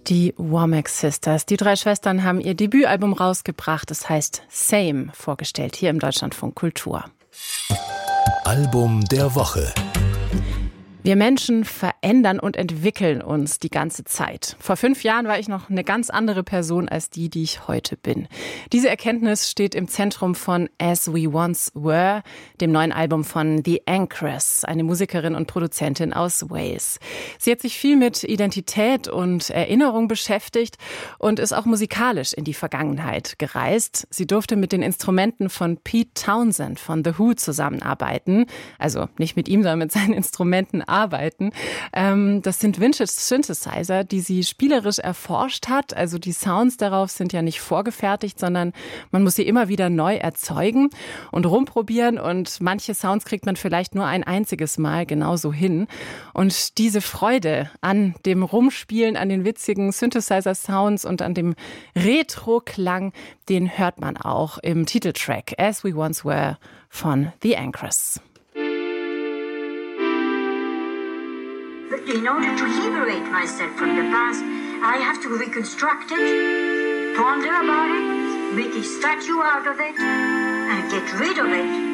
Die Womack Sisters. Die drei Schwestern haben ihr Debütalbum rausgebracht. Es heißt Same, vorgestellt hier im Deutschlandfunk Kultur. Album der Woche. Wir Menschen verändern und entwickeln uns die ganze Zeit. Vor 5 Jahren war ich noch eine ganz andere Person als die ich heute bin. Diese Erkenntnis steht im Zentrum von As We Once Were, dem neuen Album von The Anchoress, eine Musikerin und Produzentin aus Wales. Sie hat sich viel mit Identität und Erinnerung beschäftigt und ist auch musikalisch in die Vergangenheit gereist. Sie durfte mit den Instrumenten von Pete Townshend von The Who zusammenarbeiten. Also nicht mit ihm, sondern mit seinen Instrumenten arbeiten. Das sind Vintage-Synthesizer, die sie spielerisch erforscht hat. Also die Sounds darauf sind ja nicht vorgefertigt, sondern man muss sie immer wieder neu erzeugen und rumprobieren. Und manche Sounds kriegt man vielleicht nur ein einziges Mal genauso hin. Und diese Freude an dem Rumspielen, an den witzigen Synthesizer-Sounds und an dem Retro-Klang, den hört man auch im Titeltrack As We Once Were von The Anchoress. In order to liberate myself from the past, I have to reconstruct it, ponder about it, make a statue out of it, and get rid of it.